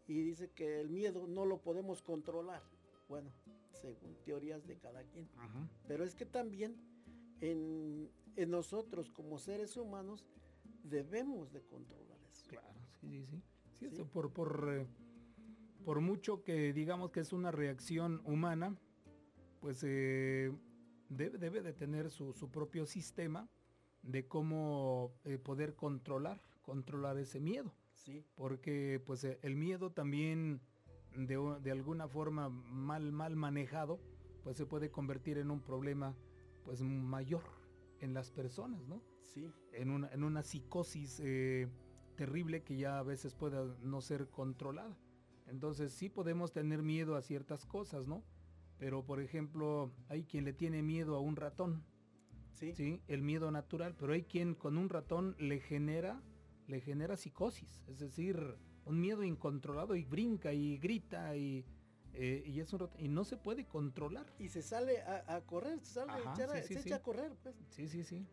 y dice que el miedo no lo podemos controlar. Bueno, según teorías de cada quien. Ajá. Pero es que también en nosotros como seres humanos debemos de controlar eso. Claro, sí. Sí, ¿Sí? eso por mucho que digamos que es una reacción humana, pues debe de tener su propio sistema de cómo poder controlar ese miedo. Sí, Porque pues el miedo también de alguna forma mal manejado, pues se puede convertir en un problema pues mayor en las personas, ¿no? sí, En una psicosis terrible que ya a veces pueda no ser controlada. Entonces sí podemos tener miedo a ciertas cosas, ¿no? Pero por ejemplo, hay quien le tiene miedo a un ratón, sí. ¿sí? El miedo natural, pero hay quien con un ratón le genera psicosis, es decir, un miedo incontrolado y brinca y grita y es un ratón y no se puede controlar. Y se sale a correr, se Ajá, echa a correr, pues. Sí.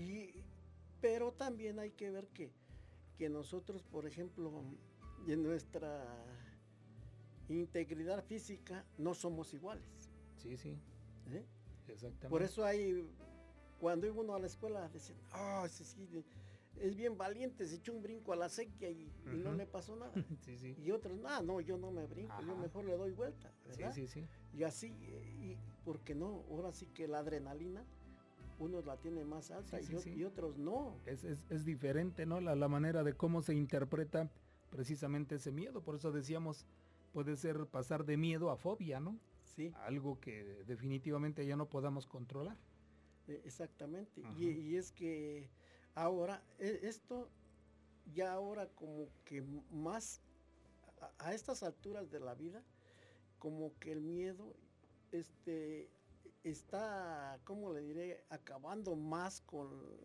Pero también hay que ver que nosotros, por ejemplo, en nuestra integridad física no somos iguales. Sí, ¿Eh? exactamente. Por eso cuando iba uno a la escuela, decían, sí, es bien valiente, se echó un brinco a la sequía y no le pasó nada. Sí. Y otros, no, yo no me brinco, Ajá. yo mejor le doy vuelta, ¿verdad? Sí. Y así, ¿por qué no? Ahora sí que la adrenalina, unos la tienen más alta y otros no. Es diferente, ¿no? La manera de cómo se interpreta precisamente ese miedo. Por eso decíamos, puede ser pasar de miedo a fobia, ¿no? Sí. Algo que definitivamente ya no podamos controlar. Exactamente. Y es que ahora, esto ya ahora como que más a estas alturas de la vida, como que el miedo está, ¿cómo le diré?, acabando más con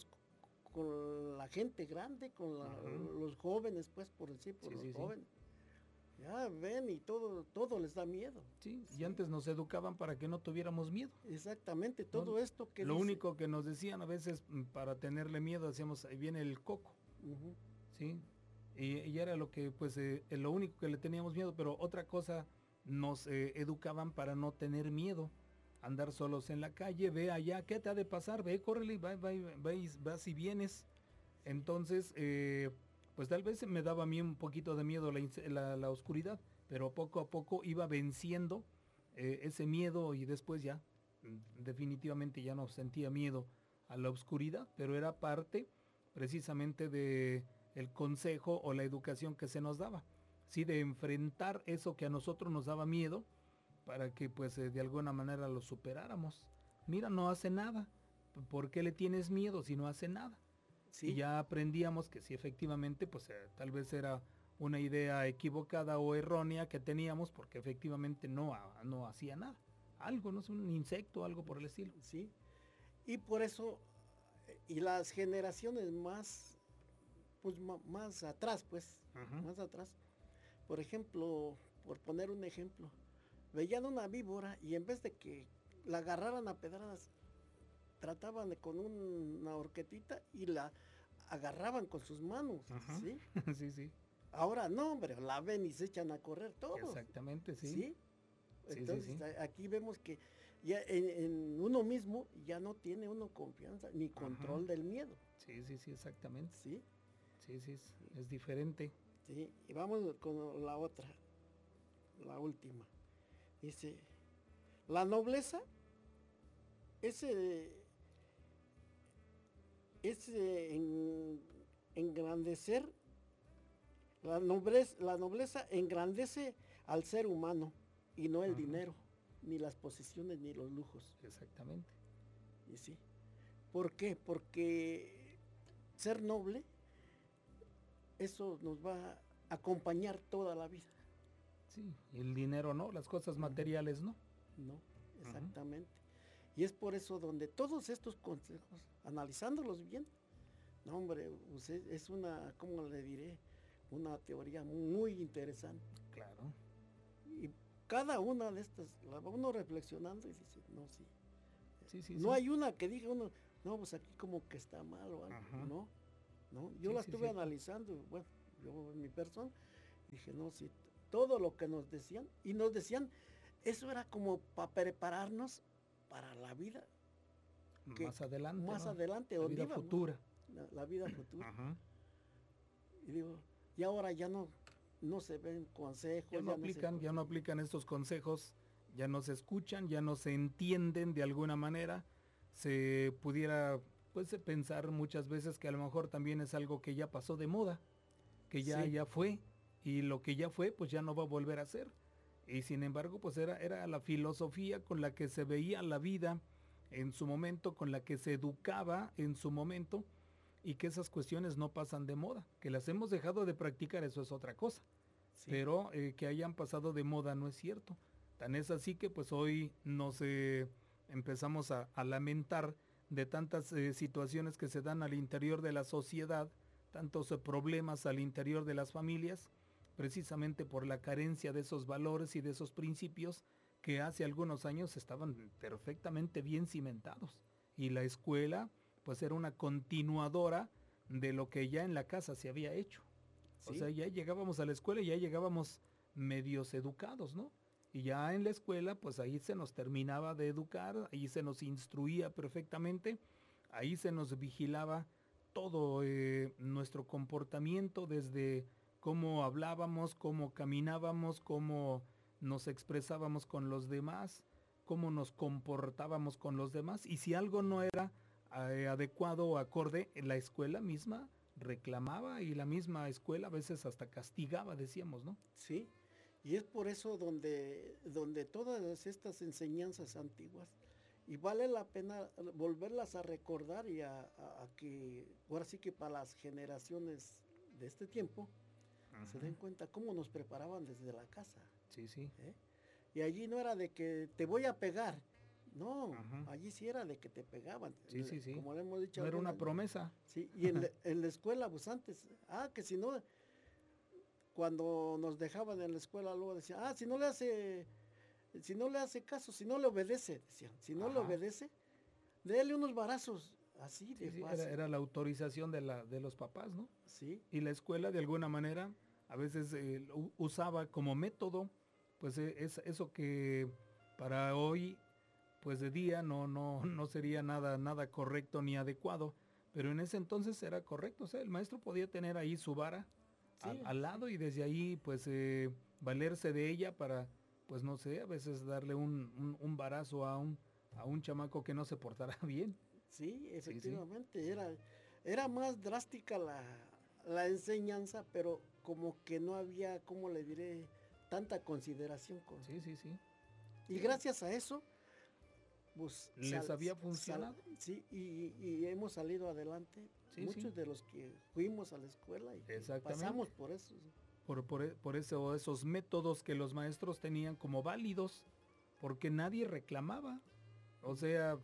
la gente grande, con los jóvenes, pues, por decir, los jóvenes. Ya ven y todo les da miedo. Sí, y antes nos educaban para que no tuviéramos miedo. Exactamente, todo esto que lo único que nos decían a veces para tenerle miedo, decíamos, ahí viene el coco. Sí, y era lo que, pues, lo único que le teníamos miedo, pero otra cosa nos educaban para no tener miedo. Andar solos en la calle, ve allá, ¿qué te ha de pasar? Ve, córrele, vas y vienes. Entonces, pues tal vez me daba a mí un poquito de miedo la oscuridad, pero poco a poco iba venciendo ese miedo y después ya, definitivamente ya no sentía miedo a la oscuridad, pero era parte precisamente de el consejo o la educación que se nos daba, sí, de enfrentar eso que a nosotros nos daba miedo para que pues de alguna manera lo superáramos. Mira, no hace nada, ¿por qué le tienes miedo si no hace nada? Sí. Y ya aprendíamos que sí, efectivamente, pues tal vez era una idea equivocada o errónea que teníamos porque efectivamente no hacía nada. Algo, no es un insecto, algo por el estilo. Sí, y por eso, y las generaciones más, pues más atrás, pues, más atrás, por ejemplo, por poner un ejemplo, veían una víbora y en vez de que la agarraran a pedradas, trataban con una horquetita y la agarraban con sus manos, ¿sí? Sí. Ahora no, hombre, la ven y se echan a correr todos. Exactamente, sí. ¿Sí? Entonces aquí vemos que ya en uno mismo ya no tiene uno confianza ni control del miedo. Sí, exactamente. Sí. Sí, es diferente. Sí, y vamos con la otra, la última. Dice, la nobleza es engrandecer, la nobleza engrandece al ser humano y no el dinero, ni las posesiones, ni los lujos. Exactamente. Y sí. ¿Por qué? Porque ser noble, eso nos va a acompañar toda la vida. Sí, y el dinero no, las cosas materiales no. No, exactamente. Y es por eso donde todos estos consejos, analizándolos bien, no hombre, es una, ¿cómo le diré? Una teoría muy interesante. Claro. Y cada una de estas, la va uno reflexionando y dice, no, sí. Sí. No hay una que diga uno, no, pues aquí como que está mal o algo, no. Yo la estuve analizando, bueno, yo en mi persona, Dije, no, sí, todo lo que nos decían, y nos decían, eso era como para prepararnos para la vida. Más adelante. Más ¿no? adelante, la donde vida íbamos, futura. La vida futura. Ajá. Y digo, y ahora ya no se ven consejos. Ya no aplican estos consejos, ya no se escuchan, ya no se entienden de alguna manera. Se pudiera pues pensar muchas veces que a lo mejor también es algo que ya pasó de moda, que ya fue, y lo que ya fue pues ya no va a volver a ser. Y sin embargo pues era la filosofía con la que se veía la vida en su momento, con la que se educaba en su momento, y que esas cuestiones no pasan de moda. Que las hemos dejado de practicar, eso es otra cosa. Sí. Pero que hayan pasado de moda no es cierto. Tan es así que pues hoy nos empezamos a lamentar de tantas situaciones que se dan al interior de la sociedad, tantos problemas al interior de las familias, precisamente por la carencia de esos valores y de esos principios que hace algunos años estaban perfectamente bien cimentados. Y la escuela pues era una continuadora de lo que ya en la casa se había hecho. ¿Sí? O sea, ya llegábamos a la escuela y ya llegábamos medios educados, ¿no? Y ya en la escuela, pues ahí se nos terminaba de educar, ahí se nos instruía perfectamente, ahí se nos vigilaba todo nuestro comportamiento, desde cómo hablábamos, cómo caminábamos, cómo nos expresábamos con los demás, cómo nos comportábamos con los demás, y si algo no era adecuado o acorde, la escuela misma reclamaba, y la misma escuela a veces hasta castigaba, decíamos, ¿no? Sí, y es por eso donde todas estas enseñanzas antiguas, y vale la pena volverlas a recordar y a que, ahora sí que para las generaciones de este tiempo, se den cuenta cómo nos preparaban desde la casa. Sí, sí. Y allí no era de que te voy a pegar, no, allí sí era de que te pegaban. Sí, sí, sí. Como le hemos dicho. No era una promesa. Sí, y en la escuela, pues antes, que si no, cuando nos dejaban en la escuela, luego decían, si no le hace caso, si no le obedece, decían, si no le obedece, déle unos varazos, así de fácil. Era la autorización de los papás, ¿no? Sí. Y la escuela, de alguna manera, a veces usaba como método, pues eso que para hoy, pues de día no sería nada correcto ni adecuado, pero en ese entonces era correcto. O sea, el maestro podía tener ahí su vara al lado, y desde ahí pues valerse de ella para, pues no sé, a veces darle un varazo a un chamaco que no se portara bien. Sí, efectivamente, sí. Era más drástica la enseñanza, pero como que no había, ¿cómo le diré?, tanta consideración con. Sí, sí, sí. Y gracias a eso, pues les había funcionado. Sí, y hemos salido adelante. Sí, muchos de los que fuimos a la escuela y pasamos por eso. Por eso, esos métodos que los maestros tenían como válidos, porque nadie reclamaba. O sea,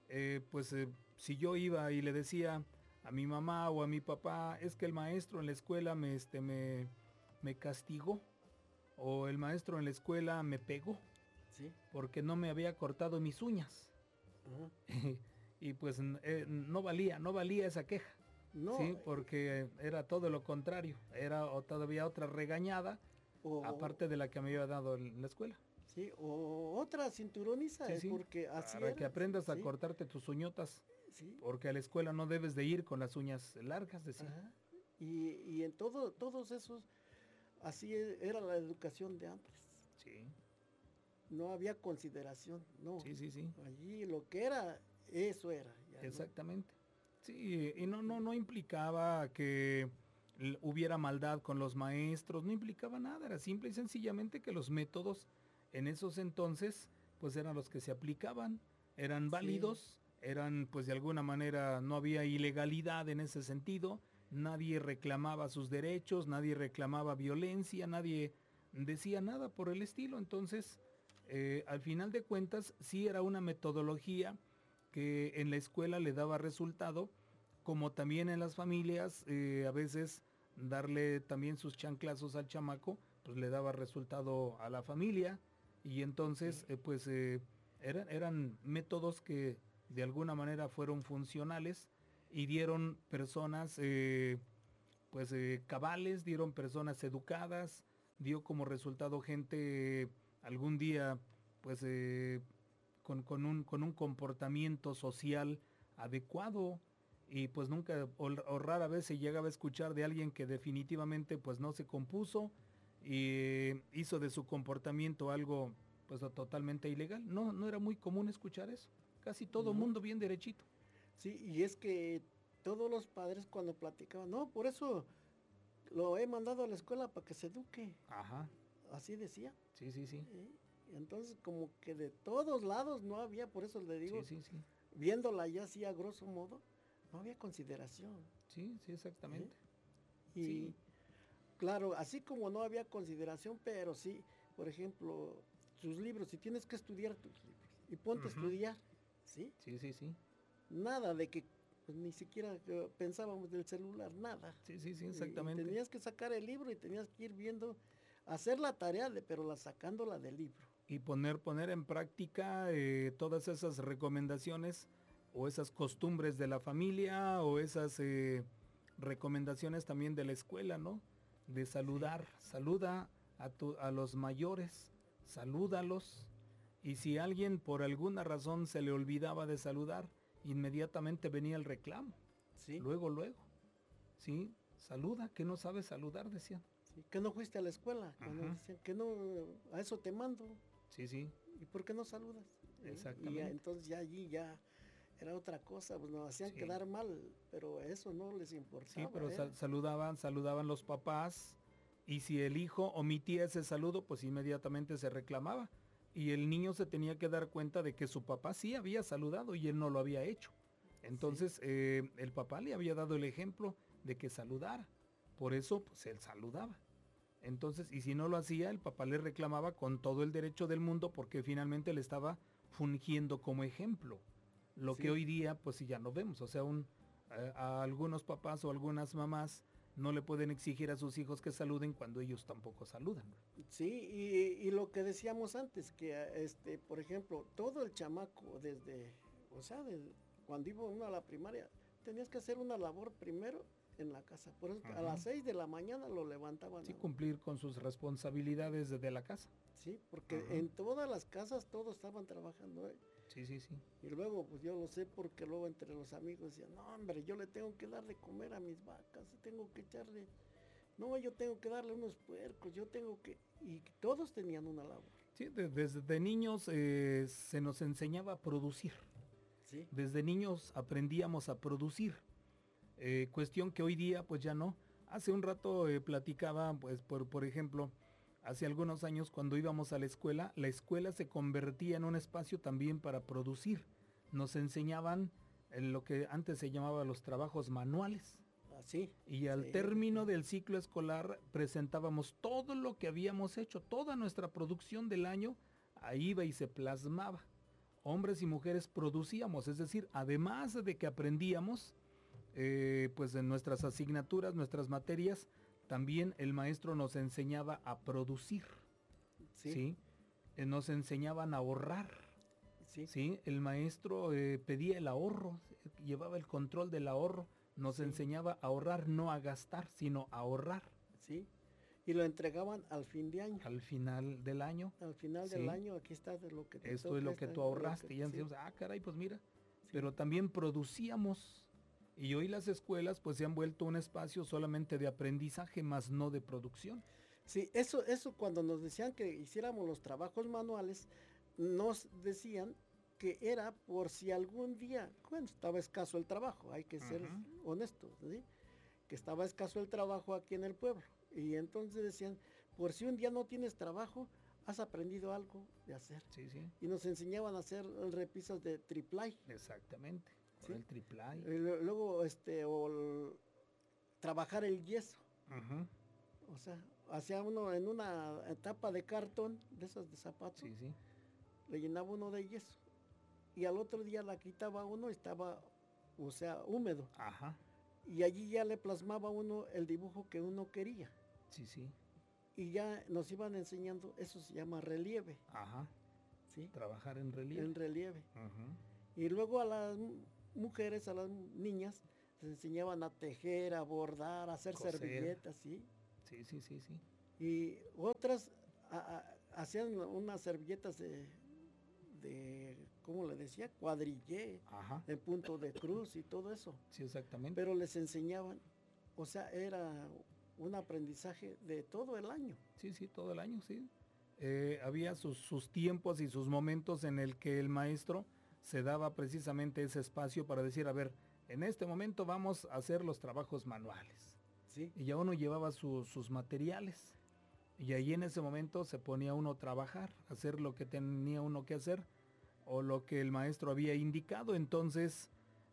si yo iba y le decía a mi mamá o a mi papá, es que el maestro en la escuela me castigó, o el maestro en la escuela me pegó, ¿sí?, porque no me había cortado mis uñas. Y pues no valía esa queja. No, sí, porque era todo lo contrario, era todavía otra regañada, aparte de la que me había dado en la escuela. Sí, o otra cinturoniza, sí, porque así para que aprendas a cortarte tus uñotas, porque a la escuela no debes de ir con las uñas largas, decía. Y en todos esos, así era la educación de antes. Sí. No había consideración, no. Sí. Allí lo que era, eso era. Exactamente. ¿No? Sí, y no implicaba que hubiera maldad con los maestros, no implicaba nada, era simple y sencillamente que los métodos en esos entonces pues eran los que se aplicaban, eran válidos, eran pues de alguna manera, no había ilegalidad en ese sentido, nadie reclamaba sus derechos, nadie reclamaba violencia, nadie decía nada por el estilo. Entonces al final de cuentas sí era una metodología que en la escuela le daba resultado, como también en las familias, a veces darle también sus chanclazos al chamaco, pues le daba resultado a la familia, y entonces eran métodos que de alguna manera fueron funcionales y dieron personas cabales, dieron personas educadas, dio como resultado gente algún día pues con un comportamiento social adecuado, y pues nunca o rara vez se llegaba a escuchar de alguien que definitivamente pues no se compuso y hizo de su comportamiento algo pues totalmente ilegal. No era muy común escuchar eso. Casi todo el mundo bien derechito. Sí, y es que todos los padres cuando platicaban, no, por eso lo he mandado a la escuela para que se eduque. Ajá. Así decía. Sí. Entonces como que de todos lados no había, por eso le digo, Sí. viéndola ya así a grosso modo, no había consideración. Sí, exactamente. Y sí. Claro, así como no había consideración, pero sí, por ejemplo, sus libros, si tienes que estudiar tus libros y ponte a estudiar, ¿sí? Sí. Nada de que pues, ni siquiera pensábamos del celular, nada. Sí, exactamente. Y tenías que sacar el libro y tenías que ir viendo, hacer la tarea, pero sacándola del libro. Y poner en práctica todas esas recomendaciones o esas costumbres de la familia o esas recomendaciones también de la escuela, ¿no? De saludar, saluda a los mayores, salúdalos, y si alguien por alguna razón se le olvidaba de saludar, inmediatamente venía el reclamo. Sí. Luego, ¿sí? Saluda, que no sabes saludar, decían. Sí, que no fuiste a la escuela, cuando decían que no, a eso te mando. Sí. ¿Y por qué no saludas? Exactamente. Y entonces ya allí ya era otra cosa, pues nos hacían quedar mal, pero eso no les importaba. Sí, pero saludaban los papás, y si el hijo omitía ese saludo, pues inmediatamente se reclamaba. Y el niño se tenía que dar cuenta de que su papá sí había saludado y él no lo había hecho. Entonces el papá le había dado el ejemplo de que saludara. Por eso pues él saludaba. Entonces, y si no lo hacía, el papá le reclamaba con todo el derecho del mundo, porque finalmente le estaba fungiendo como ejemplo. Lo que hoy día pues ya no vemos. O sea, a algunos papás o algunas mamás no le pueden exigir a sus hijos que saluden cuando ellos tampoco saludan. Sí, y lo que decíamos antes, que por ejemplo, todo el chamaco cuando iba uno a la primaria, tenías que hacer una labor primero en la casa. Por eso a las 6 de la mañana lo levantaban. Sí, cumplir con sus responsabilidades desde la casa. Sí, porque en todas las casas todos estaban trabajando. Sí. Y luego, pues yo lo sé porque luego entre los amigos decían, no hombre, yo le tengo que dar de comer a mis vacas, tengo que echarle, no, yo tengo que darle unos puercos, y todos tenían una labor. Sí, desde niños se nos enseñaba a producir. Sí. Desde niños aprendíamos a producir. Cuestión que hoy día pues ya no. Hace un rato platicaba, pues por ejemplo, hace algunos años cuando íbamos a la escuela se convertía en un espacio también para producir. Nos enseñaban lo que antes se llamaba los trabajos manuales. Sí. Y al término del ciclo escolar presentábamos todo lo que habíamos hecho, toda nuestra producción del año, ahí iba y se plasmaba. Hombres y mujeres producíamos, es decir, además de que aprendíamos, pues en nuestras asignaturas, nuestras materias, también el maestro nos enseñaba a producir. ¿Sí? Nos enseñaban a ahorrar. ¿Sí? El maestro pedía el ahorro, llevaba el control del ahorro, nos enseñaba a ahorrar, no a gastar, sino a ahorrar. Sí. Y lo entregaban al fin de año. Al final del año. Al final del año, aquí está de lo que te Esto es lo que tú ahorraste. Y ya decíamos, caray, pues mira. Pero también producíamos. Y hoy las escuelas pues se han vuelto un espacio solamente de aprendizaje, más no de producción. Sí, eso cuando nos decían que hiciéramos los trabajos manuales, nos decían que era por si algún día, bueno, estaba escaso el trabajo, hay que ser honestos, ¿sí? Que estaba escaso el trabajo aquí en el pueblo. Y entonces decían, por si un día no tienes trabajo, has aprendido algo de hacer. Sí. Y nos enseñaban a hacer repisas de triplay. Exactamente. ¿Sí? El triplay. Luego, trabajar el yeso. O sea, hacía uno en una tapa de cartón, de esas de zapatos. Sí. Le llenaba uno de yeso. Y al otro día la quitaba uno y estaba, o sea, húmedo. Ajá. Y allí ya le plasmaba uno el dibujo que uno quería. Sí. Y ya nos iban enseñando, eso se llama relieve. Ajá. ¿Sí? Trabajar en relieve. En relieve. Y luego a las mujeres, a las niñas, les enseñaban a tejer, a bordar, a hacer servilletas, ¿sí? Sí. Y otras hacían unas servilletas ¿cómo le decía? Cuadrillé, Ajá. en punto de cruz y todo eso. Sí, exactamente. Pero les enseñaban, o sea, era un aprendizaje de todo el año. Sí, todo el año, sí. Había sus tiempos y sus momentos en el que el maestro se daba precisamente ese espacio para decir, a ver, en este momento vamos a hacer los trabajos manuales. Sí. Y ya uno llevaba sus materiales. Y ahí en ese momento se ponía uno a trabajar, a hacer lo que tenía uno que hacer o lo que el maestro había indicado. Entonces,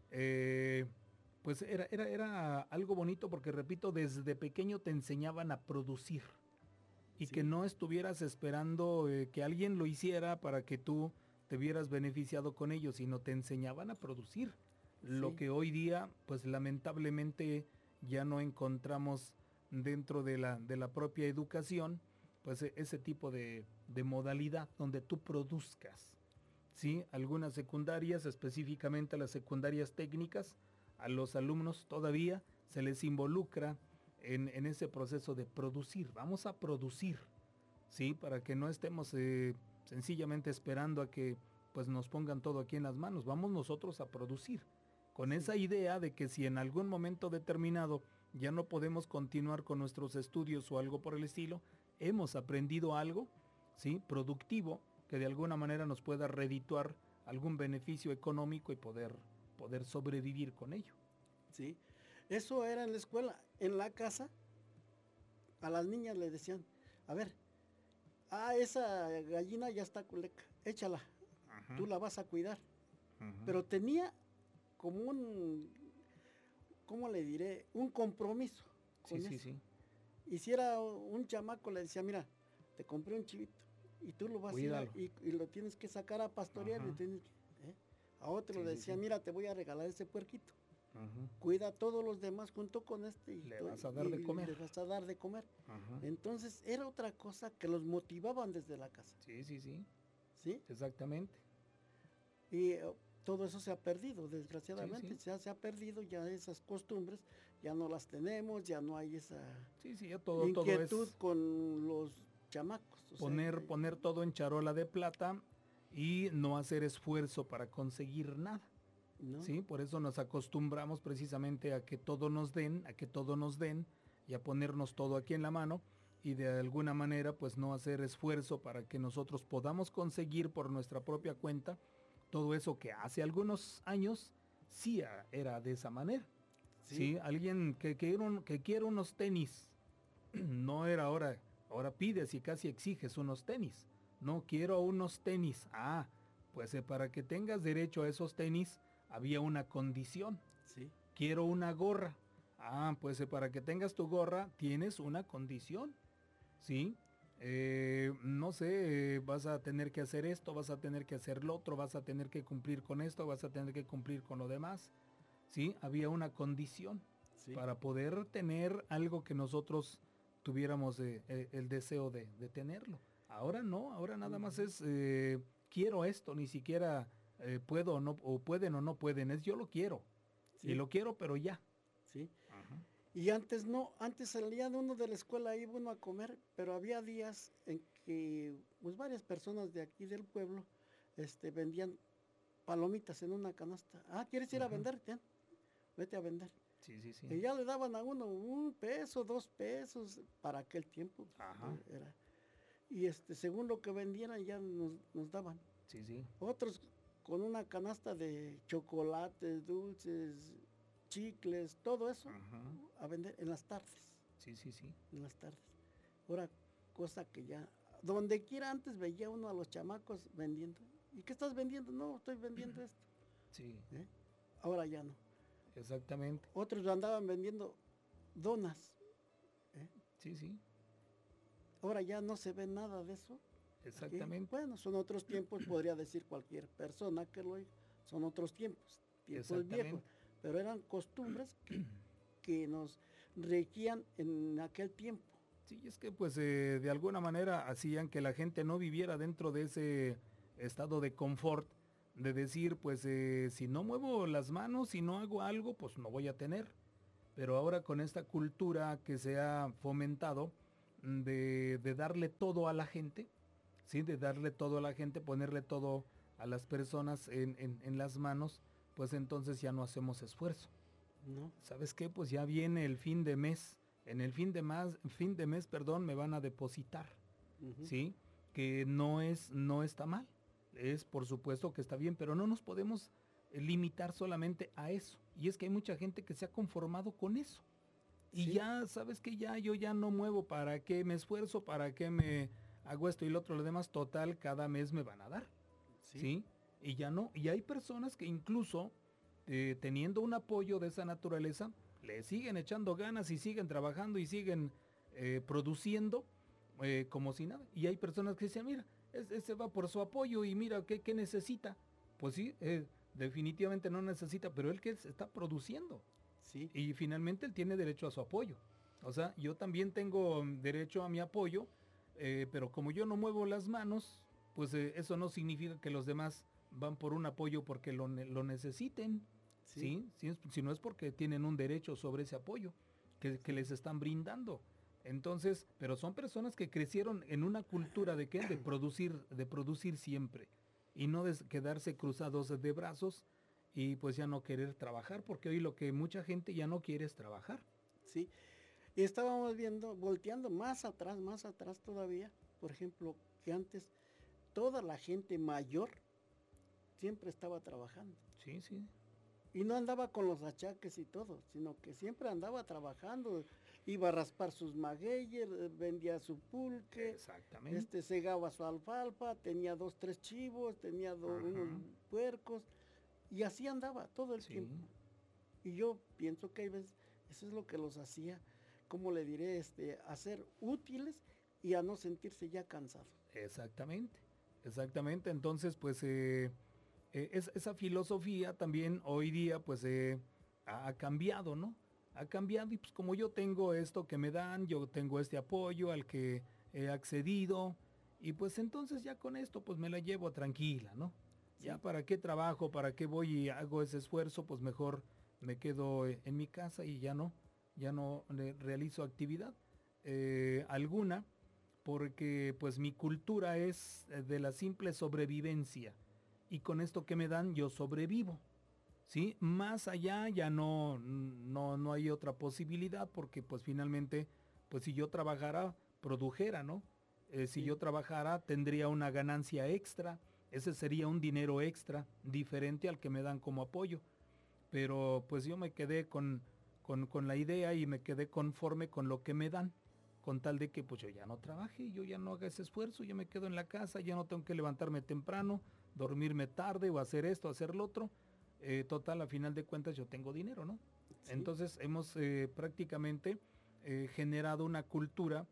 pues era algo bonito porque, repito, desde pequeño te enseñaban a producir y Sí. que no estuvieras esperando que alguien lo hiciera para que tú te vieras beneficiado con ello, sino te enseñaban a producir. Lo Sí. que hoy día, pues lamentablemente ya no encontramos dentro de la propia educación, pues ese tipo de modalidad donde tú produzcas. ¿Sí? Algunas secundarias, específicamente las secundarias técnicas, a los alumnos todavía se les involucra en ese proceso de producir. Vamos a producir, ¿sí? Para que no estemos sencillamente esperando a que pues nos pongan todo aquí en las manos. Vamos nosotros a producir. Con esa idea de que si en algún momento determinado ya no podemos continuar con nuestros estudios o algo por el estilo, hemos aprendido algo, ¿sí? Productivo, que de alguna manera nos pueda redituar algún beneficio económico y poder sobrevivir con ello. Sí, eso era en la escuela. En la casa, a las niñas le decían, a ver, esa gallina ya está culeca, échala, tú la vas a cuidar. Pero tenía como ¿cómo le diré? Un compromiso con eso. Sí. Y si era un chamaco, le decía, mira, te compré un chivito y tú lo vas Cuídalo. a ir y lo tienes que sacar a pastorear. A otro le decía, mira, te voy a regalar ese puerquito. Cuida a todos los demás junto con este y le vas a dar de comer. Le vas a dar de comer. Entonces era otra cosa que los motivaban desde la casa. Sí. Exactamente. Y todo eso se ha perdido, desgraciadamente. Se ha perdido ya esas costumbres, ya no las tenemos, ya no hay esa ya inquietud todo es con los chamacos. Poner todo en charola de plata y no hacer esfuerzo para conseguir nada. ¿No? Sí, por eso nos acostumbramos precisamente a que todo nos den, y a ponernos todo aquí en la mano y de alguna manera pues no hacer esfuerzo para que nosotros podamos conseguir por nuestra propia cuenta todo eso que hace algunos años sí era de esa manera. Sí, alguien que quiere unos tenis, no era ahora pides y casi exiges unos tenis. No, quiero unos tenis. Pues para que tengas derecho a esos tenis había una condición. Sí. Quiero una gorra. Pues para que tengas tu gorra tienes una condición. ¿Sí? No sé, vas a tener que hacer esto, vas a tener que hacer lo otro, vas a tener que cumplir con esto, vas a tener que cumplir con lo demás. ¿Sí? Había una condición para poder tener algo que nosotros tuviéramos el deseo de tenerlo. Ahora no, ahora nada más es quiero esto, ni siquiera puedo o pueden o no pueden, es yo lo quiero. Y lo quiero, pero ya. Sí. Y antes no, antes salía uno de la escuela, iba uno a comer, pero había días en que pues varias personas de aquí del pueblo vendían palomitas en una canasta. ¿Quieres ir a vender? Vete a vender. Sí. Y ya le daban a uno $1, $2 para aquel tiempo. Era. Y según lo que vendieran ya nos daban. Sí. Otros con una canasta de chocolates, dulces, chicles, todo eso a vender en las tardes. Sí. En las tardes. Ahora, cosa que ya, donde quiera antes veía uno a los chamacos vendiendo. ¿Y qué estás vendiendo? No, estoy vendiendo esto. Sí. Ahora ya no. Exactamente. Otros andaban vendiendo donas. Sí. Ahora ya no se ve nada de eso. Exactamente. Bueno, son otros tiempos, podría decir cualquier persona que lo oiga. Son otros tiempos viejos. Pero eran costumbres que nos regían en aquel tiempo. Sí, es que pues de alguna manera hacían que la gente no viviera dentro de ese estado de confort, de decir pues si no muevo las manos, si no hago algo, pues no voy a tener. Pero ahora con esta cultura que se ha fomentado, de darle todo a la gente, ¿sí? De darle todo a la gente, ponerle todo a las personas en las manos, pues entonces ya no hacemos esfuerzo. No. ¿Sabes qué? Pues ya viene el fin de mes. En el fin de mes, me van a depositar, ¿sí? Que no está mal. Es por supuesto que está bien, pero no nos podemos limitar solamente a eso. Y es que hay mucha gente que se ha conformado con eso. Y Sí. ya, ¿sabes qué? Yo ya no muevo, ¿para qué me esfuerzo? ¿Para qué me hago esto y lo otro? Lo demás, total, cada mes me van a dar, ¿sí? Y ya no. Y hay personas que incluso, teniendo un apoyo de esa naturaleza, le siguen echando ganas y siguen trabajando y siguen produciendo como si nada. Y hay personas que dicen, mira, ese va por su apoyo y mira, ¿qué necesita? Pues sí, definitivamente no necesita, pero él que está produciendo. Sí. Y finalmente él tiene derecho a su apoyo. O sea, yo también tengo derecho a mi apoyo, pero como yo no muevo las manos, pues eso no significa que los demás van por un apoyo porque lo necesiten. ¿Sí? Si no es porque tienen un derecho sobre ese apoyo que les están brindando. Entonces, pero son personas que crecieron en una cultura de ¿qué? De producir siempre y no de quedarse cruzados de brazos y pues ya no querer trabajar, porque hoy lo que mucha gente ya no quiere es trabajar. Sí. Y estábamos volteando más atrás todavía, por ejemplo, que antes toda la gente mayor siempre estaba trabajando. Sí, sí. Y no andaba con los achaques y todo, sino que siempre andaba trabajando, iba a raspar sus magueyes, vendía su pulque, Exactamente. segaba su alfalfa, tenía 2, 3 chivos, tenía unos puercos, y así andaba todo el tiempo. Y yo pienso que hay veces, eso es lo que los hacía, como le diré, a ser útiles y a no sentirse ya cansados. Exactamente. Entonces, pues esa filosofía también hoy día pues ha cambiado, ¿no? Ha cambiado y pues como yo tengo esto que me dan, yo tengo este apoyo al que he accedido y pues entonces ya con esto pues me la llevo tranquila, ¿no? Sí. Ya para qué trabajo, para qué voy y hago ese esfuerzo, pues mejor me quedo en mi casa y ya no realizo actividad alguna, porque pues mi cultura es de la simple sobrevivencia. Y con esto que me dan yo sobrevivo, ¿sí? Más allá ya no hay otra posibilidad porque pues finalmente, pues si yo trabajara, produjera, ¿no? Si yo trabajara tendría una ganancia extra, ese sería un dinero extra diferente al que me dan como apoyo. Pero pues yo me quedé con la idea y me quedé conforme con lo que me dan, con tal de que pues yo ya no trabaje, yo ya no haga ese esfuerzo, yo me quedo en la casa, ya no tengo que levantarme temprano, dormirme tarde o hacer esto, hacer lo otro. Total, a final de cuentas yo tengo dinero, ¿no? Sí. Entonces hemos prácticamente generado una cultura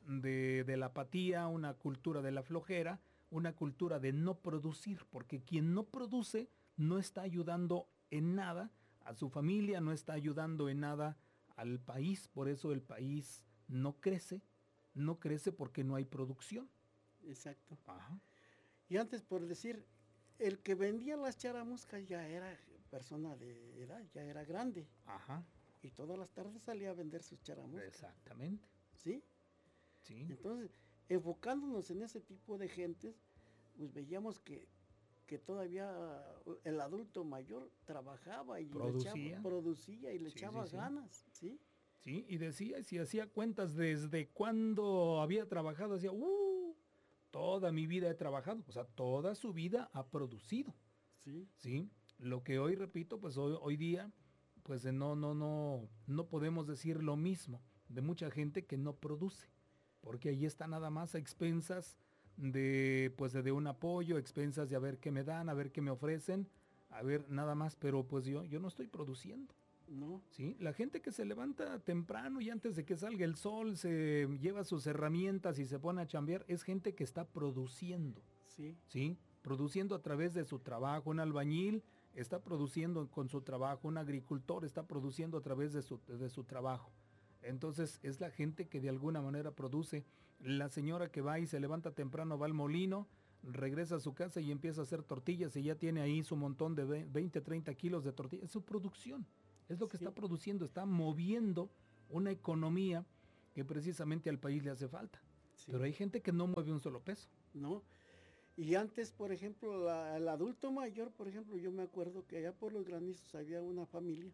de la apatía, una cultura de la flojera, una cultura de no producir, porque quien no produce no está ayudando en nada a su familia, no está ayudando en nada al país, por eso el país no crece porque no hay producción. Exacto. Ajá. Y antes, por decir, el que vendía las charamuscas ya era persona de edad, ya era grande. Ajá. Y todas las tardes salía a vender sus charamuscas. Exactamente. ¿Sí? Sí. Entonces, enfocándonos en ese tipo de gentes, pues veíamos que todavía el adulto mayor trabajaba y producía y le echaba ganas, ¿sí? Sí, y decía, si hacía cuentas desde cuándo había trabajado, decía, toda mi vida he trabajado, o sea, toda su vida ha producido. Sí. Sí, lo que hoy repito, pues hoy día, pues no podemos decir lo mismo de mucha gente que no produce, porque ahí está nada más a expensas de un apoyo, expensas de a ver qué me dan, a ver qué me ofrecen, a ver nada más, pero pues yo no estoy produciendo. No. ¿Sí? La gente que se levanta temprano y antes de que salga el sol se lleva sus herramientas y se pone a chambear, es gente que está produciendo. Sí. ¿Sí? Produciendo a través de su trabajo. Un albañil está produciendo con su trabajo, un agricultor está produciendo a través de su trabajo. Entonces es la gente que de alguna manera produce. La señora que va y se levanta temprano, va al molino, regresa a su casa y empieza a hacer tortillas y ya tiene ahí su montón de 20, 30 kilos de tortillas. Es su producción, es lo que está produciendo, está moviendo una economía que precisamente al país le hace falta. Sí. Pero hay gente que no mueve un solo peso. No. Y antes, por ejemplo, el adulto mayor, por ejemplo, yo me acuerdo que allá por los Granizos había una familia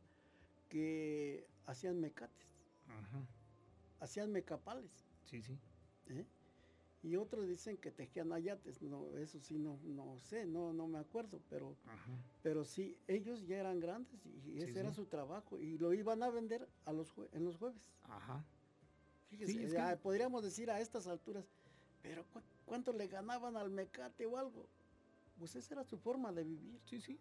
que hacían mecates, Ajá. hacían mecapales. Sí, sí. ¿Eh? Y otros dicen que tejían ayates, no, eso sí no sé, no me acuerdo, Ajá. pero sí, ellos ya eran grandes y ese Sí, era sí. su trabajo y lo iban a vender en los jueves. Ajá. Fíjese, Sí, es ya que- podríamos decir a estas alturas, pero ¿cuánto le ganaban al mecate o algo? Pues esa era su forma de vivir. Sí, sí.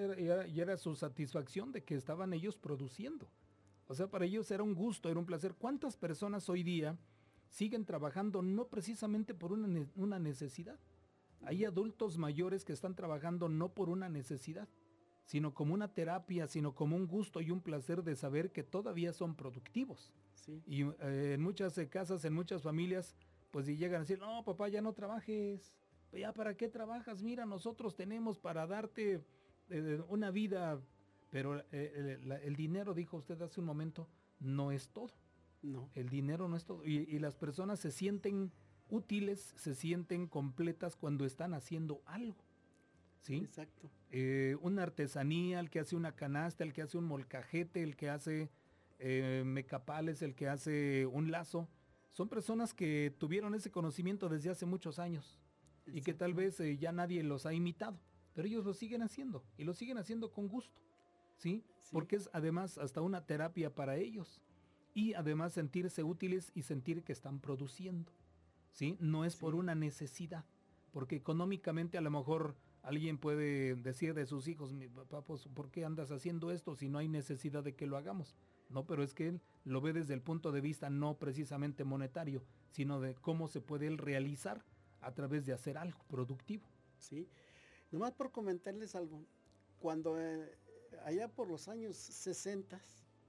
Y era su satisfacción de que estaban ellos produciendo. O sea, para ellos era un gusto, era un placer. ¿Cuántas personas hoy día siguen trabajando no precisamente por una necesidad? Hay adultos mayores que están trabajando no por una necesidad, sino como una terapia, sino como un gusto y un placer de saber que todavía son productivos. Sí, Y en muchas casas, en muchas familias, pues y llegan a decir, no, papá, ya no trabajes. ¿Ya para qué trabajas? Mira, nosotros tenemos para darte una vida. Pero el dinero, dijo usted hace un momento, no es todo. no, El dinero no es todo. Y las personas se sienten útiles, se sienten completas cuando están haciendo algo. ¿Sí? exacto. Una artesanía, el que hace una canasta, el que hace un molcajete, el que hace mecapales, el que hace un lazo. Son personas que tuvieron ese conocimiento desde hace muchos años y que tal Exacto. vez ya nadie los ha imitado, pero ellos lo siguen haciendo y lo siguen haciendo con gusto. ¿Sí? Sí. Porque es además hasta una terapia para ellos y además sentirse útiles y sentir que están produciendo. ¿Sí? No es por Sí. una necesidad, porque económicamente a lo mejor alguien puede decir de sus hijos, mi papá, pues, ¿por qué andas haciendo esto si no hay necesidad de que lo hagamos? No, pero es que él lo ve desde el punto de vista no precisamente monetario, sino de cómo se puede él realizar a través de hacer algo productivo. Sí, nomás por comentarles algo, cuando allá por los años 60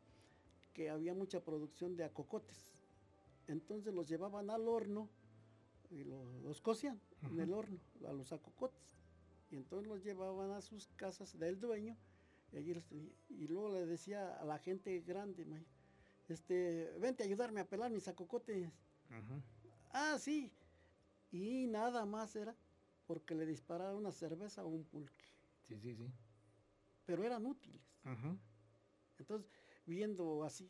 que había mucha producción de acocotes, entonces los llevaban al horno y los cocían en el horno, a los acocotes, y entonces los llevaban a sus casas del dueño, y luego le decía a la gente grande, vente a ayudarme a pelar mis acocotes. Ah, sí, y nada más era porque le dispararon una cerveza o un pulque. Sí, sí, sí. Pero eran útiles. Entonces, viendo así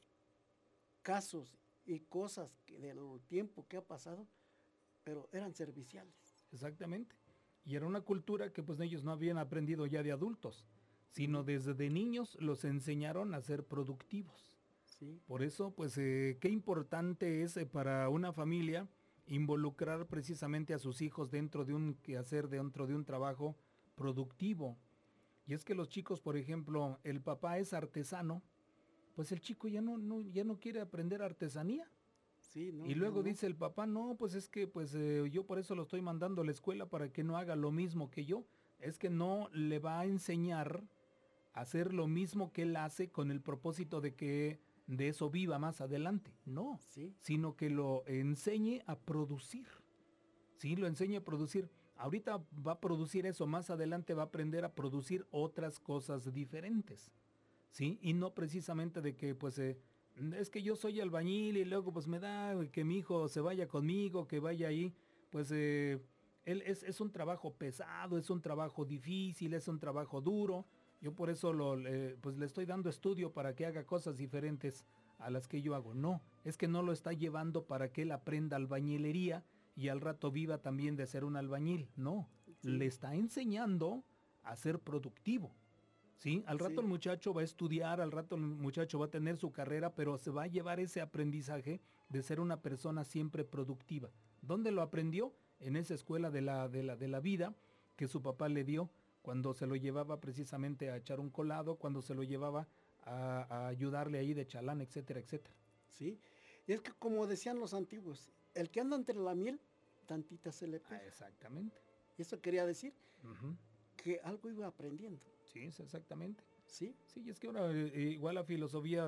casos y cosas del tiempo que ha pasado, pero eran serviciales. Exactamente. Y era una cultura que pues ellos no habían aprendido ya de adultos, sino desde de niños los enseñaron a ser productivos. Sí. Por eso, pues, qué importante es para una familia involucrar precisamente a sus hijos dentro de un quehacer, dentro de un trabajo productivo. Y es que los chicos, por ejemplo, el papá es artesano, pues el chico ya no quiere aprender artesanía. Sí, no, Y luego no. dice el papá, no, pues es que pues yo por eso lo estoy mandando a la escuela para que no haga lo mismo que yo. Es que no le va a enseñar a hacer lo mismo que él hace con el propósito de que de eso viva más adelante. No, Sí. sino que lo enseñe a producir. Sí, lo enseñe a producir. Ahorita va a producir eso, más adelante va a aprender a producir otras cosas diferentes. ¿Sí? Y no precisamente de que pues es que yo soy albañil y luego pues me da que mi hijo se vaya conmigo, que vaya ahí, pues él es un trabajo pesado, es un trabajo difícil, es un trabajo duro. Yo por eso pues le estoy dando estudio para que haga cosas diferentes a las que yo hago. No, es que no lo está llevando para que él aprenda albañilería y al rato viva también de ser un albañil. No, le está enseñando a ser productivo. ¿Sí? Al rato el muchacho va a estudiar, al rato el muchacho va a tener su carrera, pero se va a llevar ese aprendizaje de ser una persona siempre productiva. ¿Dónde lo aprendió? En esa escuela de la vida que su papá le dio cuando se lo llevaba precisamente a echar un colado, cuando se lo llevaba a ayudarle ahí de chalán, etcétera, etcétera. Sí, y es que como decían los antiguos, el que anda entre la miel, tantita se le pega. Exactamente. Y eso quería decir que algo iba aprendiendo. Sí, exactamente. Sí. Sí, es que ahora igual la filosofía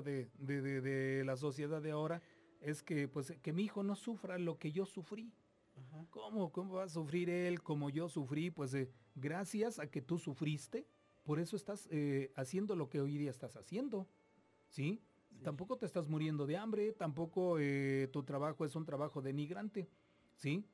de la sociedad de ahora es que pues que mi hijo no sufra lo que yo sufrí. Ajá. ¿Cómo va a sufrir él como yo sufrí? Pues gracias a que tú sufriste, por eso estás haciendo lo que hoy día estás haciendo. ¿Sí? tampoco te estás muriendo de hambre, tampoco tu trabajo es un trabajo denigrante, ¿sí?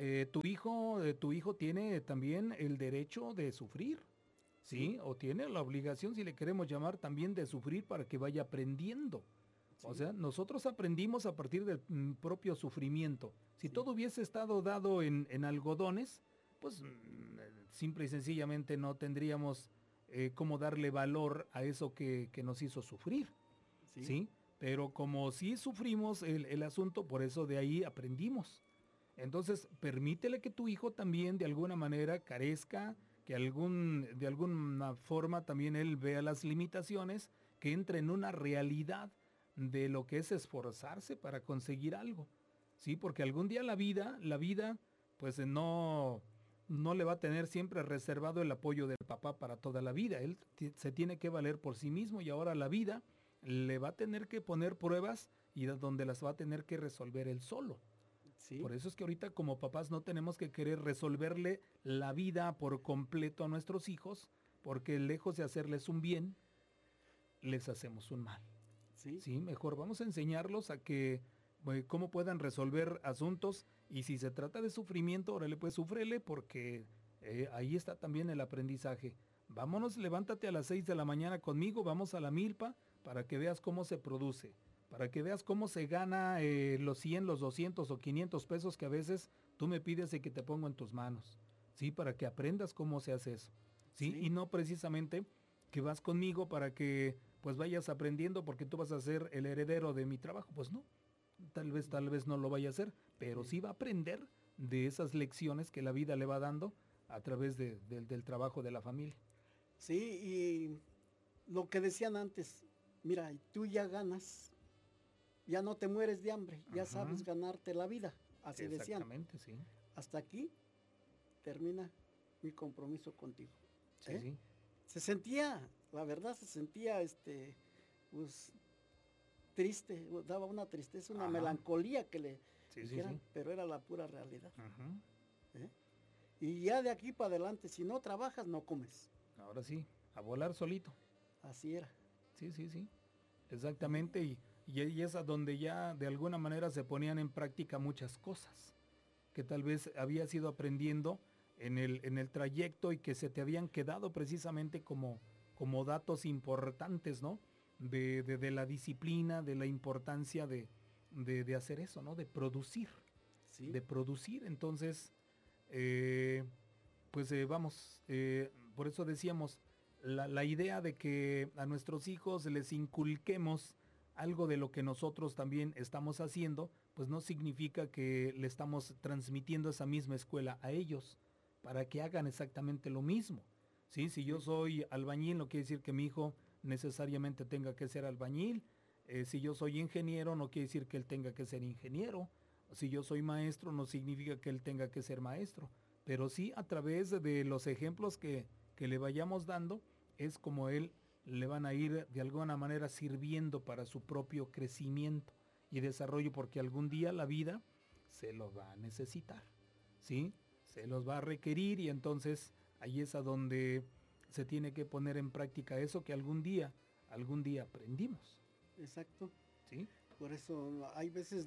Tu hijo tiene también el derecho de sufrir, ¿sí? O tiene la obligación, si le queremos llamar, también de sufrir para que vaya aprendiendo. Sí. O sea, nosotros aprendimos a partir del propio sufrimiento. Si todo hubiese estado dado en algodones, pues simple y sencillamente no tendríamos cómo darle valor a eso que nos hizo sufrir, ¿sí? Pero como sí sufrimos el asunto, por eso de ahí aprendimos. Entonces, permítele que tu hijo también de alguna manera carezca, que de alguna forma también él vea las limitaciones, que entre en una realidad de lo que es esforzarse para conseguir algo, ¿sí? Porque algún día la vida, pues no le va a tener siempre reservado el apoyo del papá para toda la vida. Él se tiene que valer por sí mismo y ahora la vida le va a tener que poner pruebas y donde las va a tener que resolver él solo. Sí. Por eso es que ahorita como papás no tenemos que querer resolverle la vida por completo a nuestros hijos, porque lejos de hacerles un bien, les hacemos un mal. Sí, mejor vamos a enseñarlos a que cómo puedan resolver asuntos, y si se trata de sufrimiento, órale, pues súfrele, porque ahí está también el aprendizaje. Vámonos, levántate a las 6 de la mañana conmigo, vamos a la milpa para que veas cómo se produce, para que veas cómo se gana los 100, los 200 o 500 pesos que a veces tú me pides y que te pongo en tus manos, ¿sí? Para que aprendas cómo se hace eso, ¿sí? Y no precisamente que vas conmigo para que pues vayas aprendiendo porque tú vas a ser el heredero de mi trabajo. Pues no, tal vez no lo vaya a hacer, pero sí va a aprender de esas lecciones que la vida le va dando a través del trabajo de la familia. Sí, y lo que decían antes, mira, tú ya ganas, ya no te mueres de hambre, ya sabes ganarte la vida, así decían. Exactamente, sí. Hasta aquí termina mi compromiso contigo. Sí. Se sentía, la verdad, pues triste, daba una tristeza, una melancolía que le dijeran, pero era la pura realidad. Y ya de aquí para adelante, si no trabajas, no comes. Ahora sí, a volar solito. Así era. Sí, exactamente, y es a donde ya de alguna manera se ponían en práctica muchas cosas que tal vez habías ido aprendiendo en el trayecto y que se te habían quedado precisamente como datos importantes, ¿no? De la disciplina, de la importancia de hacer eso, ¿no? De producir. Sí. De producir. Entonces, por eso decíamos, la idea de que a nuestros hijos les inculquemos algo de lo que nosotros también estamos haciendo, pues no significa que le estamos transmitiendo esa misma escuela a ellos para que hagan exactamente lo mismo. ¿Sí? Si yo soy albañil, no quiere decir que mi hijo necesariamente tenga que ser albañil. Si yo soy ingeniero, no quiere decir que él tenga que ser ingeniero. Si yo soy maestro, no significa que él tenga que ser maestro. Pero sí, a través de los ejemplos que le vayamos dando, es como él le van a ir de alguna manera sirviendo para su propio crecimiento y desarrollo, porque algún día la vida se los va a necesitar, ¿sí? Se los va a requerir, y entonces ahí es a donde se tiene que poner en práctica eso que algún día aprendimos. Exacto. ¿Sí? Por eso hay veces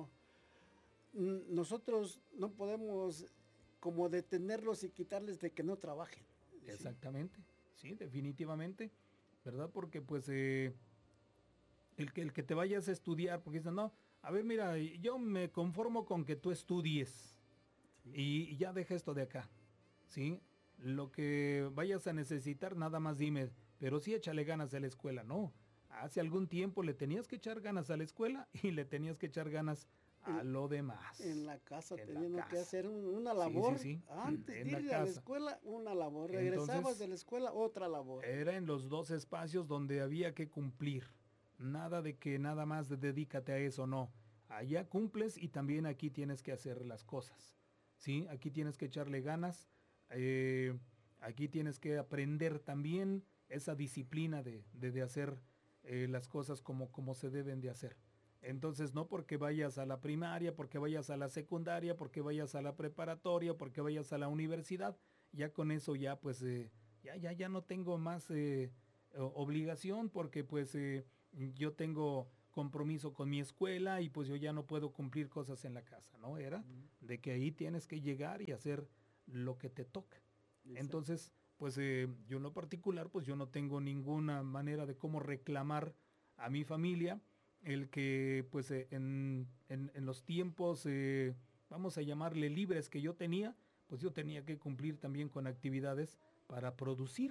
nosotros no podemos como detenerlos y quitarles de que no trabajen. Exactamente, sí, definitivamente, ¿verdad? Porque pues el que te vayas a estudiar, porque dicen, no, a ver, mira, yo me conformo con que tú estudies y ya deja esto de acá, ¿sí? Lo que vayas a necesitar, nada más dime, pero sí échale ganas a la escuela. No, hace algún tiempo le tenías que echar ganas a la escuela y le tenías que echar ganas a lo demás. En la casa teníamos que hacer una labor. Sí. Antes de ir a la escuela, una labor. Regresabas entonces, de la escuela, otra labor. Era en los dos espacios donde había que cumplir. Nada de que nada más dedícate a eso, no. Allá cumples y también aquí tienes que hacer las cosas. ¿Sí? Aquí tienes que echarle ganas. Aquí tienes que aprender también esa disciplina de hacer las cosas como se deben de hacer. Entonces, no porque vayas a la primaria, porque vayas a la secundaria, porque vayas a la preparatoria, porque vayas a la universidad, ya con eso ya pues ya no tengo más obligación, porque pues yo tengo compromiso con mi escuela y pues yo ya no puedo cumplir cosas en la casa, ¿no? Era de que ahí tienes que llegar y hacer lo que te toca. Exacto. Entonces, pues yo en lo particular, pues yo no tengo ninguna manera de cómo reclamar a mi familia el que pues en los tiempos, vamos a llamarle libres que yo tenía, pues yo tenía que cumplir también con actividades para producir.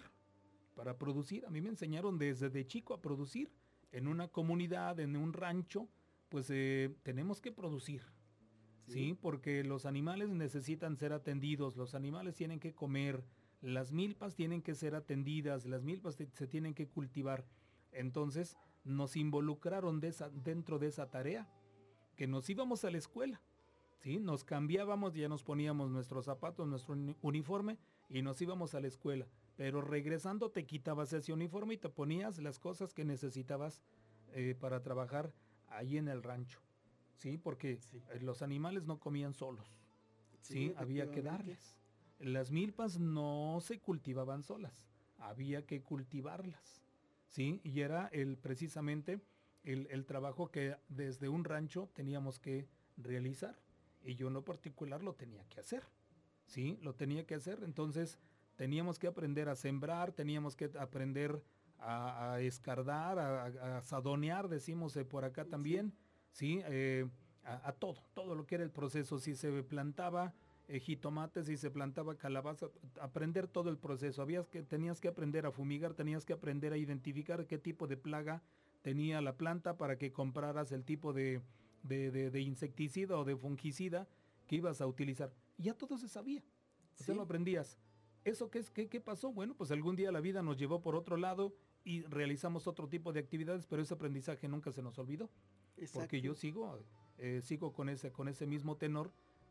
A mí me enseñaron desde de chico a producir. En una comunidad, en un rancho, pues tenemos que producir, ¿sí? Porque los animales necesitan ser atendidos, los animales tienen que comer, las milpas tienen que ser atendidas, las milpas se tienen que cultivar. Entonces nos involucraron dentro de esa tarea, que nos íbamos a la escuela, ¿sí? Nos cambiábamos, ya nos poníamos nuestros zapatos, nuestro uniforme y nos íbamos a la escuela. Pero regresando te quitabas ese uniforme y te ponías las cosas que necesitabas para trabajar ahí en el rancho, ¿sí? Porque los animales no comían solos, ¿sí? Había que darles. Las milpas no se cultivaban solas, había que cultivarlas, ¿sí? Y era precisamente el trabajo que desde un rancho teníamos que realizar. Y yo en lo particular lo tenía que hacer, ¿sí? Lo tenía que hacer, entonces teníamos que aprender a sembrar, teníamos que aprender a escardar, a sadonear, decimos por acá también, ¿sí? A todo lo que era el proceso, si se plantaba jitomate, si se plantaba calabaza, aprender todo el proceso. Tenías que aprender a fumigar, tenías que aprender a identificar qué tipo de plaga tenía la planta para que compraras el tipo de insecticida o de fungicida que ibas a utilizar. Y ya todo se sabía, o lo aprendías. ¿Eso qué pasó? Bueno, pues algún día la vida nos llevó por otro lado y realizamos otro tipo de actividades, pero ese aprendizaje nunca se nos olvidó. Exacto. Porque yo sigo con ese mismo tenor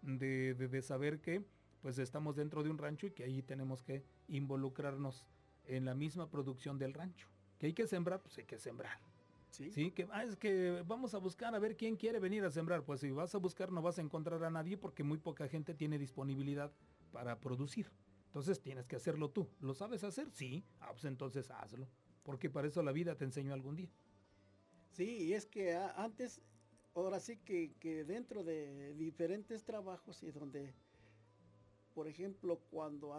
de saber que pues estamos dentro de un rancho y que ahí tenemos que involucrarnos en la misma producción del rancho. Que hay que sembrar, pues hay que sembrar. Sí, que es que vamos a buscar a ver quién quiere venir a sembrar. Pues si vas a buscar no vas a encontrar a nadie porque muy poca gente tiene disponibilidad para producir. Entonces tienes que hacerlo tú. ¿Lo sabes hacer? Sí. Pues entonces hazlo. Porque para eso la vida te enseñó algún día. Sí, y es que antes, ahora sí que dentro de diferentes trabajos y donde, por ejemplo, cuando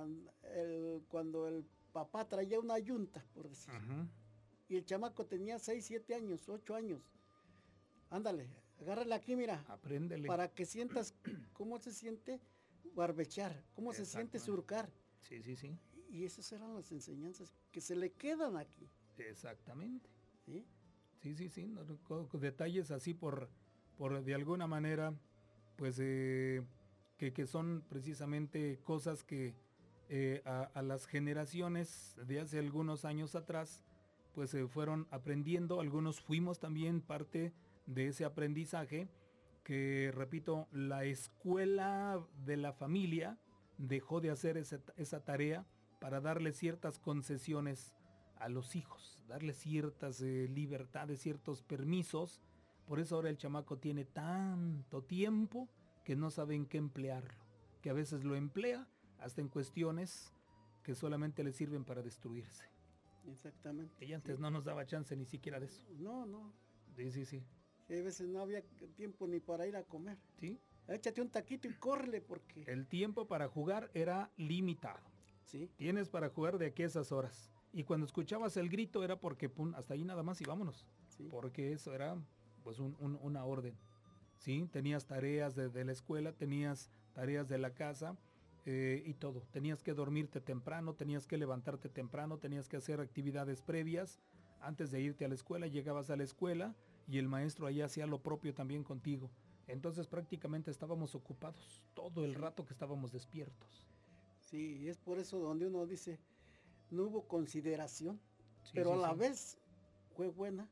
el papá traía una yunta, por decir, y el chamaco tenía 6, 7 años, 8 años, ándale, agárrala aquí, mira. Apréndele. Para que sientas cómo se siente barbechear, cómo se siente surcar. Sí. Y esas eran las enseñanzas que se le quedan aquí. Exactamente. ¿Sí? Sí. Detalles así por de alguna manera, pues que son precisamente cosas que a las generaciones de hace algunos años atrás, pues fueron aprendiendo. Algunos fuimos también parte de ese aprendizaje que, repito, la escuela de la familia dejó de hacer esa tarea para darle ciertas concesiones a los hijos, darle ciertas libertades, ciertos permisos. Por eso ahora el chamaco tiene tanto tiempo que no sabe en qué emplearlo, que a veces lo emplea hasta en cuestiones que solamente le sirven para destruirse. Exactamente. Y antes no nos daba chance ni siquiera de eso. No. Sí. A veces no había tiempo ni para ir a comer. Sí. Échate un taquito y córrele porque... El tiempo para jugar era limitado. Sí. Tienes para jugar de aquí a esas horas. Y cuando escuchabas el grito era porque pum, hasta ahí nada más y vámonos. Sí. Porque eso era pues una orden. Sí, tenías tareas de la escuela, tenías tareas de la casa y todo. Tenías que dormirte temprano, tenías que levantarte temprano, tenías que hacer actividades previas. Antes de irte a la escuela, llegabas a la escuela y el maestro allá hacía lo propio también contigo. Entonces prácticamente estábamos ocupados todo el rato que estábamos despiertos. Sí, y es por eso donde uno dice, no hubo consideración, pero a la vez fue buena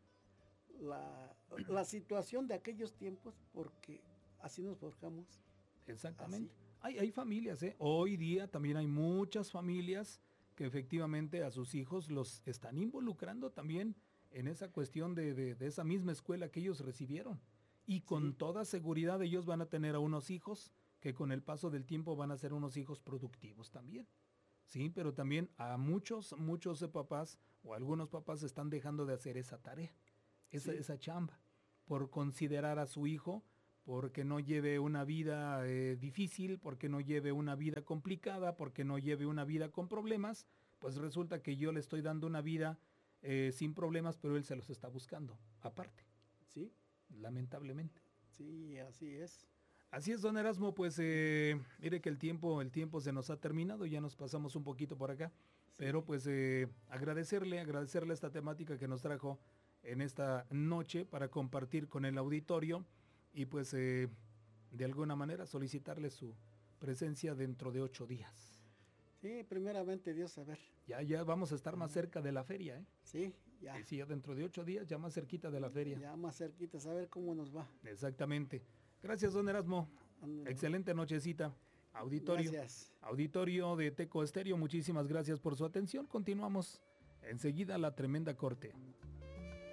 la situación de aquellos tiempos porque así nos forjamos. Exactamente. Hay familias, hoy día también hay muchas familias que efectivamente a sus hijos los están involucrando también en esa cuestión de esa misma escuela que ellos recibieron. Y con toda seguridad ellos van a tener a unos hijos que con el paso del tiempo van a ser unos hijos productivos también. Sí, pero también a muchos papás o algunos papás están dejando de hacer esa tarea. esa chamba, por considerar a su hijo, porque no lleve una vida difícil, porque no lleve una vida complicada, porque no lleve una vida con problemas, pues resulta que yo le estoy dando una vida sin problemas, pero él se los está buscando, aparte. Sí. Lamentablemente. Sí, así es. Así es, don Erasmo, pues mire que el tiempo se nos ha terminado, ya nos pasamos un poquito por acá, sí. Pero pues agradecerle esta temática que nos trajo en esta noche para compartir con el auditorio y pues de alguna manera solicitarle su presencia dentro de 8 días. Sí, primeramente Dios, a ver. Ya vamos a estar más cerca de la feria, ¿eh? Sí, ya. Sí, ya dentro de 8 días, ya más cerquita de la feria. Ya más cerquita, a ver cómo nos va. Exactamente. Gracias, don Erasmo. Excelente nochecita. Auditorio. Gracias. Auditorio de Teco Estéreo, muchísimas gracias por su atención. Continuamos enseguida la tremenda corte.